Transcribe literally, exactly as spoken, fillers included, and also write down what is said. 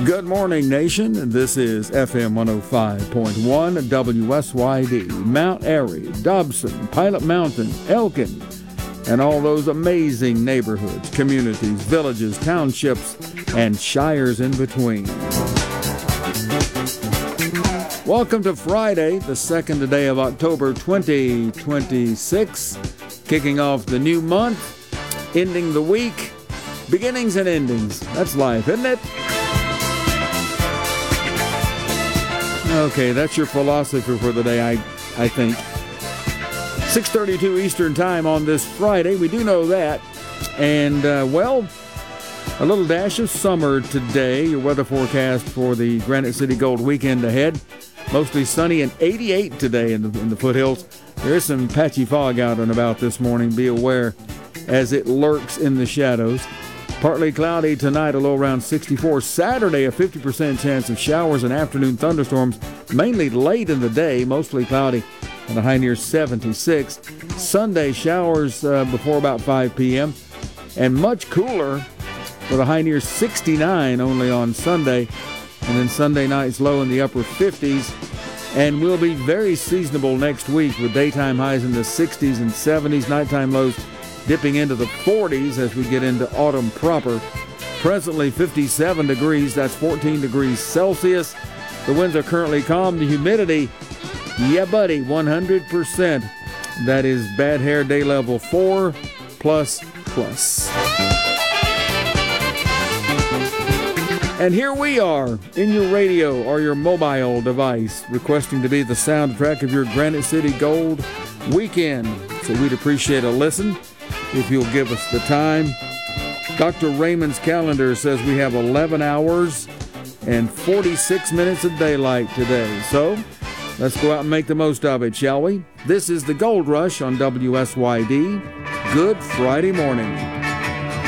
Good morning, nation. This is F M one oh five point one W S Y D, Mount Airy, Dobson, Pilot Mountain, Elkin, and all those amazing neighborhoods, communities, villages, townships, and shires in between. Welcome to Friday, the second day of October twenty twenty-six, kicking off the new month, ending the week, beginnings and endings. That's life, isn't it? Okay, that's your philosophy for the day, I, I think. six thirty-two Eastern Time on this Friday. We do know that. And, uh, well, a little dash of summer today. Your weather forecast for the Granite City Gold weekend ahead. Mostly sunny and eighty-eight today in the, in the foothills. There is some patchy fog out and about this morning. Be aware as it lurks in the shadows. Partly cloudy tonight, a low around sixty-four. Saturday, a fifty percent chance of showers and afternoon thunderstorms, mainly late in the day, mostly cloudy, and a high near seventy-six. Sunday, showers uh, before about five p.m. and much cooler with a high near sixty-nine only on Sunday. And then Sunday night's low in the upper fifties. And we'll be very seasonable next week with daytime highs in the sixties and seventies, nighttime lows dipping into the forties as we get into autumn proper. Presently fifty-seven degrees, that's fourteen degrees Celsius. The winds are currently calm. The humidity, yeah buddy, one hundred percent. That is bad hair day level four plus plus. And here we are in your radio or your mobile device requesting to be the soundtrack of your Granite City Gold weekend. So we'd appreciate a listen if you'll give us the time. Doctor Raymond's calendar says we have eleven hours and forty-six minutes of daylight today. So let's go out and make the most of it, shall we? This is the Gold Rush on W S Y D. Good Friday morning.